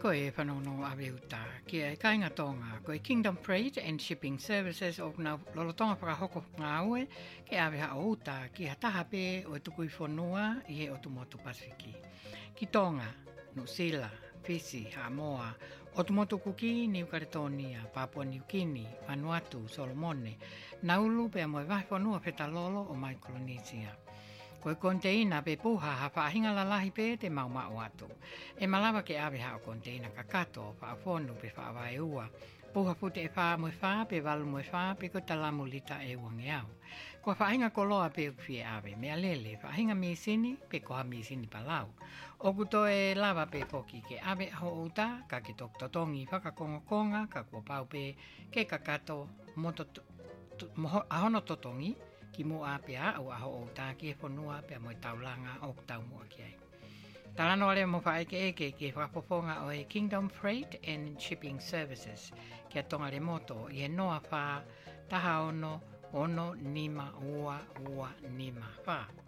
ko e whanono awe uta, kia e kainga tonga, ko e Kingdom Freight and Shipping Services o na lolotonga whakahoko ngā ue, ke awe ha o uta, ki ha taha pē o e tuku i whanua i he o Tumotu Pasifiki. Ki Tonga, New Zealand, Fiji, Samoa, o Tumotu Kuki, New Caledonia, Papua New Guinea, Vanuatu, Solomone, Nauru pe amoe wahi whanua whetalolo o Micronesia. Ko e konteina pe puha ha whaahinga lalahi pe te maumau atu. E malawa ke awe ha o konteina kakato, whaafonu pe whaawai ua. Puha pute e whaa moe whaa pe walu moe whaa pe ko talamu lita e wange au. Ko whaahinga koloa pe uwhi awe, mea lele whaahinga mi sini pe koha mi sini palau. O kuto e lava pe poki ke awe ho uta, ka ke tok totongi whakakonga ka kua pau pe ke kakato ahono totongi, ki mua pe a o aho o tā ki e whanua pe a moe taulanga o tau mua ki ai. Talano ale mo whaeke ke whapoponga o e Kingdom Freight and Shipping Services ki a tonga le moto i e noa wha taha ono nima ua nima wha.